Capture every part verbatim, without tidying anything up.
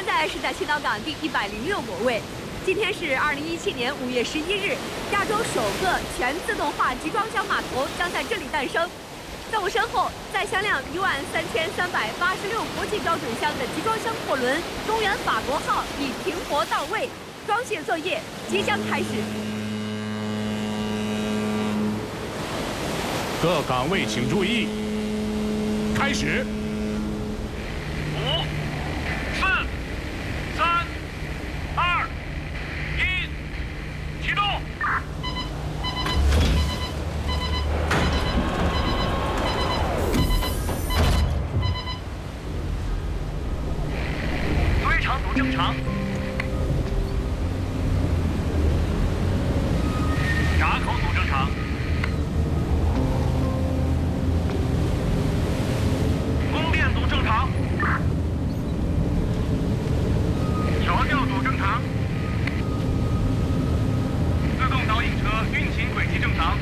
在是在青岛港第一百零六国位。今天是二零一七年五月十一日，亚洲首个全自动化集装箱码头将在这里诞生。在我身后，载箱量一万三千三百八十六国际标准箱的集装箱货轮“中原法国号”已停泊到位，装卸作业即将开始。 各岗位请注意，开始。 正常，闸口组正常，供电组正常，调调组正常，自动导引车运行轨迹正常。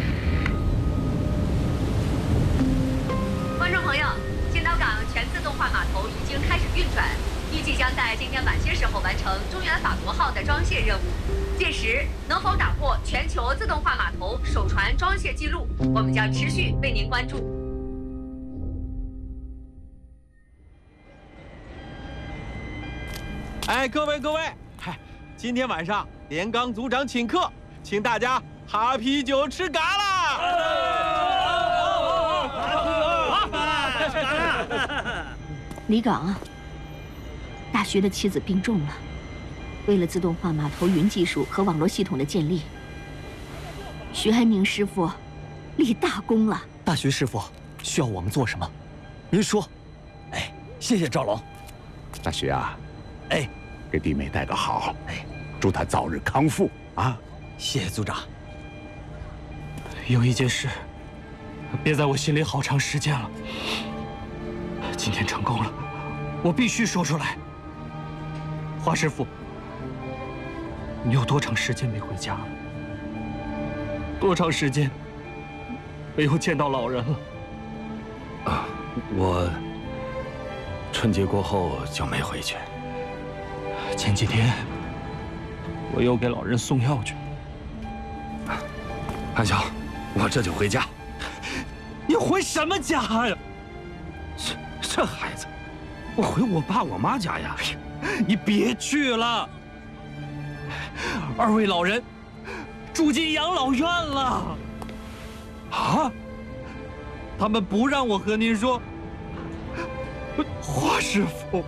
观众朋友，青岛港全自动化码头已经开始运转。 预计将在今天晚些时候完成“中原法国号”的装卸任务。届时能否打破全球自动化码头首船装卸记录，我们将持续为您关注。 哎，各位各位，嗨，今天晚上连刚组长请客，请大家哈啤酒吃嘎啦！ 李岗。 大学的妻子病重了，为了自动化码头云技术和网络系统的建立，徐爱明师傅立大功了。 大学师傅需要我们做什么？您说。哎，谢谢赵龙。 大学啊， 哎， 给弟妹带个好，哎，祝她早日康复啊！ 谢谢组长。 有一件事憋在我心里好长时间了，今天成功了，我必须说出来。 华师傅，你有多长时间没回家了？多长时间没有见到老人了？ 啊，我春节过后就没回去。 前几天我又给老人送药去。 韩晓，我这就回家。 你回什么家呀？ 这这孩子，我回我爸我妈家呀。 你别去了，二位老人住进养老院了。啊？他们不让我和您说，华师傅。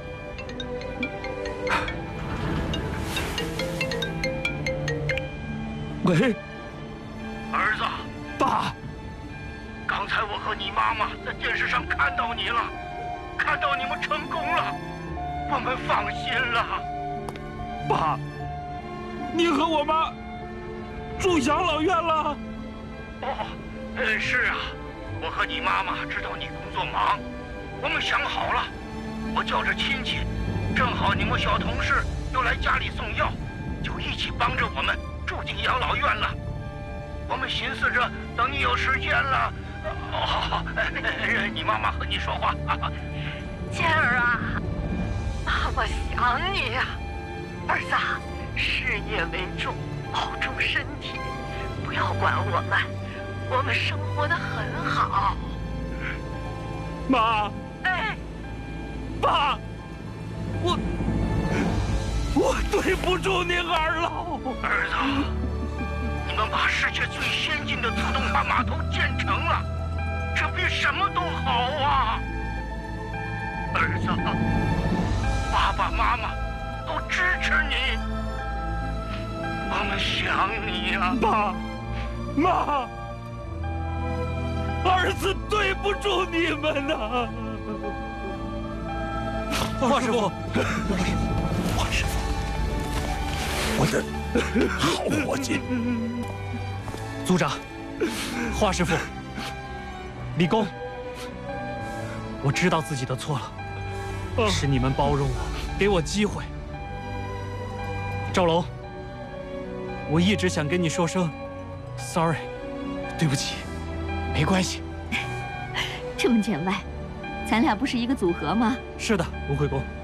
喂， 儿子， 爸， 刚才我和你妈妈在电视上看到你了，看到你们成功了。 我们放心了， 爸，你和我妈住养老院了。 哦，嗯，是啊，我和你妈妈知道你工作忙，我们想好了，我叫着亲戚，正好你们小同事又来家里送药，就一起帮着我们住进养老院了。我们寻思着，等你有时间了，哦，你妈妈和你说话。 健儿啊。 妈妈想你呀，儿子，事业为重，保重身体，不要管我们，我们生活得很好。 妈， 哎， 爸，我我对不住您二老。 儿子，你们把世界最先进的自动化码头建成了，这比什么都好啊，儿子。 爸爸妈妈都支持你，我们想你呀， 爸妈，儿子对不住你们呐。 华师傅，华师傅，我的好伙计， 组长，华师傅，李工，我知道自己的错了。 是你们包容我，给我机会。赵龙，我一直想跟你说声 sorry， 对不起，没关系。 这么见外，咱俩不是一个组合吗？ 是的，龙慧公。